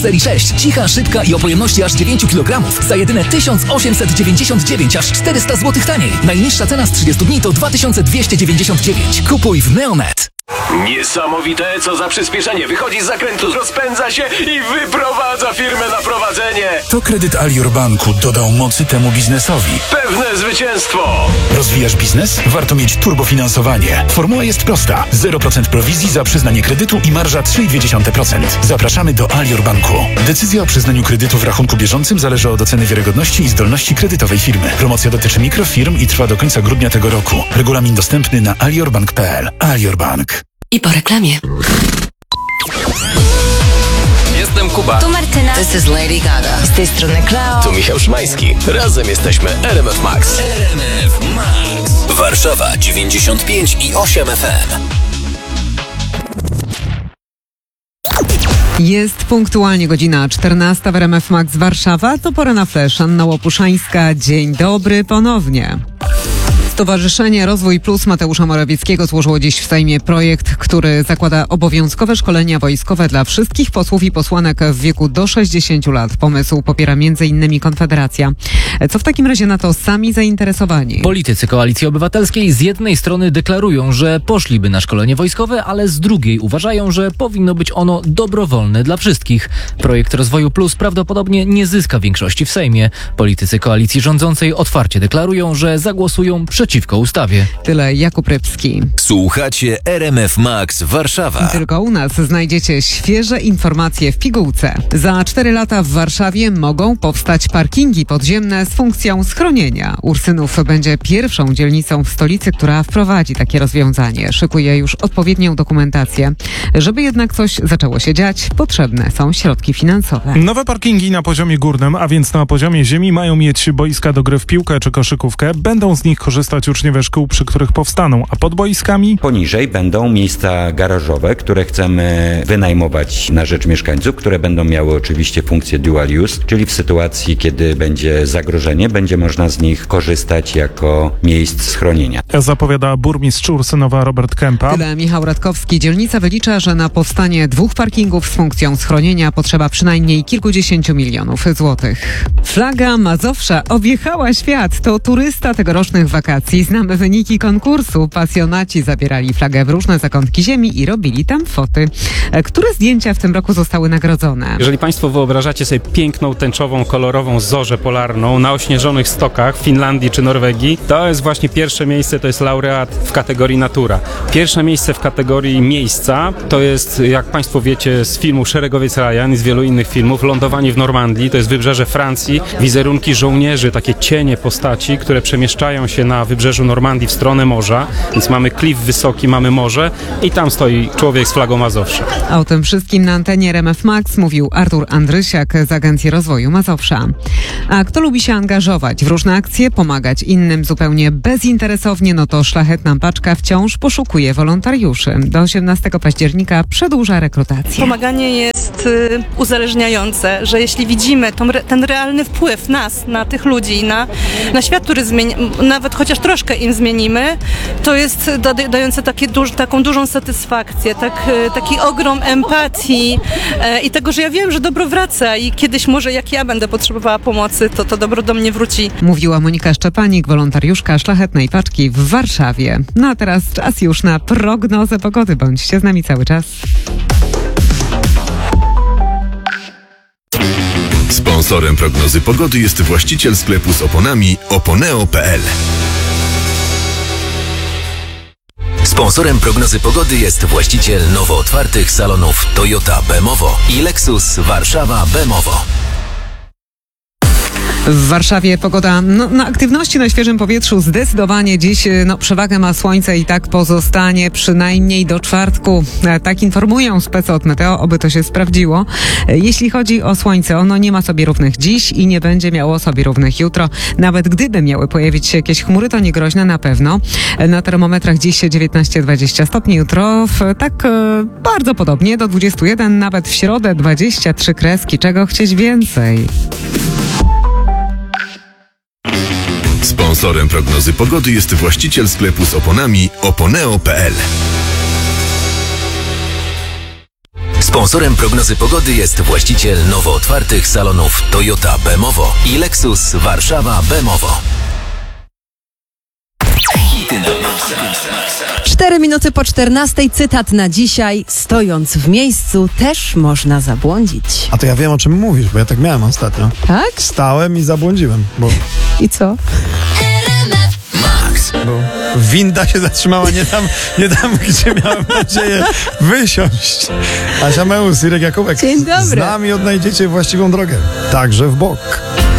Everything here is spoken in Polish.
Serii 6. Cicha, szybka i o pojemności aż 9 kg za jedyne 1899, aż 400 zł taniej. Najniższa cena z 30 dni to 2299. Kupuj w Neonet. Niesamowite, co za przyspieszenie. Wychodzi z zakrętu, rozpędza się i wyprowadza firmę na prowadzenie. To kredyt Alior Banku dodał mocy temu biznesowi. Pewne zwycięstwo. Rozwijasz biznes? Warto mieć turbofinansowanie. Formuła jest prosta. 0% prowizji za przyznanie kredytu i marża 3,2%. Zapraszamy do Alior Banku. Decyzja o przyznaniu kredytu w rachunku bieżącym zależy od oceny wiarygodności i zdolności kredytowej firmy. Promocja dotyczy mikrofirm i trwa do końca grudnia tego roku. Regulamin dostępny na aliorbank.pl. Alior Bank. I po reklamie. Jestem Kuba. Tu Martyna. This is Lady Gaga. Z tej strony Kleo. Tu Michał Szymański. Razem jesteśmy RMF Max. RMF Max. Warszawa 95,8 FM. Jest punktualnie godzina 14 w RMF Max Warszawa. To pora na flash. Anna Łopuszańska. Dzień dobry ponownie. Stowarzyszenie Rozwój Plus Mateusza Morawieckiego złożyło dziś w Sejmie projekt, który zakłada obowiązkowe szkolenia wojskowe dla wszystkich posłów i posłanek w wieku do 60 lat. Pomysł popiera m.in. Konfederacja. Co w takim razie na to sami zainteresowani? Politycy Koalicji Obywatelskiej z jednej strony deklarują, że poszliby na szkolenie wojskowe, ale z drugiej uważają, że powinno być ono dobrowolne dla wszystkich. Projekt Rozwoju Plus prawdopodobnie nie zyska większości w Sejmie. Politycy koalicji rządzącej otwarcie deklarują, że zagłosują przeciwko ustawie. Tyle Jakub Rybski. Słuchacie RMF Max Warszawa. Tylko u nas znajdziecie świeże informacje w pigułce. Za 4 lata w Warszawie mogą powstać parkingi podziemne z funkcją schronienia. Ursynów będzie pierwszą dzielnicą w stolicy, która wprowadzi takie rozwiązanie. Szykuje już odpowiednią dokumentację. Żeby jednak coś zaczęło się dziać, potrzebne są środki finansowe. Nowe parkingi na poziomie górnym, a więc na poziomie ziemi, mają mieć boiska do gry w piłkę czy koszykówkę. Będą z nich korzystać uczniowie szkół, przy których powstaną, a pod boiskami? Poniżej będą miejsca garażowe, które chcemy wynajmować na rzecz mieszkańców, które będą miały oczywiście funkcję dual use, czyli w sytuacji, kiedy będzie zagrożenie, będzie można z nich korzystać jako miejsc schronienia. Zapowiada burmistrz Ursynowa Robert Kępa. Tyle Michał Radkowski. Dzielnica wylicza, że na powstanie 2 parkingów z funkcją schronienia potrzeba przynajmniej kilkudziesięciu milionów złotych. Flaga Mazowsza objechała świat. To turysta tegorocznych wakacji. Znamy wyniki konkursu. Pasjonaci zabierali flagę w różne zakątki ziemi i robili tam foty. Które zdjęcia w tym roku zostały nagrodzone? Jeżeli Państwo wyobrażacie sobie piękną, tęczową, kolorową zorzę polarną na ośnieżonych stokach w Finlandii czy Norwegii, to jest właśnie pierwsze miejsce, to jest laureat w kategorii natura. Pierwsze miejsce w kategorii miejsca to jest, jak Państwo wiecie, z filmu Szeregowiec Ryan i z wielu innych filmów, lądowanie w Normandii, to jest wybrzeże Francji, wizerunki żołnierzy, takie cienie postaci, które przemieszczają się na wybrzeżu Normandii w stronę morza, więc mamy klif wysoki, mamy morze i tam stoi człowiek z flagą Mazowsza. O tym wszystkim na antenie RMF Max mówił Artur Andrysiak z Agencji Rozwoju Mazowsza. A kto lubi się angażować w różne akcje, pomagać innym zupełnie bezinteresownie, no to Szlachetna Paczka wciąż poszukuje wolontariuszy. Do 18 października przedłuża rekrutację. Pomaganie jest uzależniające, że jeśli widzimy ten realny wpływ nas, na tych ludzi, na świat, który nawet chociaż troszkę im zmienimy, to jest dające taką dużą satysfakcję, taki ogrom empatii i tego, że ja wiem, że dobro wraca i kiedyś może jak ja będę potrzebowała pomocy, to dobro do mnie wróci. Mówiła Monika Szczepanik, wolontariuszka Szlachetnej Paczki w Warszawie. No a teraz czas już na prognozę pogody. Bądźcie z nami cały czas. Sponsorem prognozy pogody jest właściciel sklepu z oponami oponeo.pl. Sponsorem prognozy pogody jest właściciel nowo otwartych salonów Toyota Bemowo i Lexus Warszawa Bemowo. W Warszawie pogoda na aktywności na świeżym powietrzu zdecydowanie dziś przewagę ma słońce i tak pozostanie przynajmniej do czwartku. Tak informują specy od Meteo, oby to się sprawdziło. Jeśli chodzi o słońce, ono nie ma sobie równych dziś i nie będzie miało sobie równych jutro. Nawet gdyby miały pojawić się jakieś chmury, to nie groźne na pewno. Na termometrach dziś 19-20 stopni, jutro bardzo podobnie do 21, nawet w środę 23 kreski. Czego chcieć więcej? Sponsorem prognozy pogody jest właściciel sklepu z oponami oponeo.pl. Sponsorem prognozy pogody jest właściciel nowo otwartych salonów Toyota Bemowo i Lexus Warszawa Bemowo. 4 minuty po 14, cytat na dzisiaj. Stojąc w miejscu też można zabłądzić. A to ja wiem, o czym mówisz, bo ja tak miałem ostatnio. Tak? Stałem i zabłądziłem, bo I co? winda się zatrzymała nie tam, gdzie miałem nadzieję wysiąść. Asia Meus, Irek Jakubek. Dzień dobry. Z nami odnajdziecie właściwą drogę, także w bok.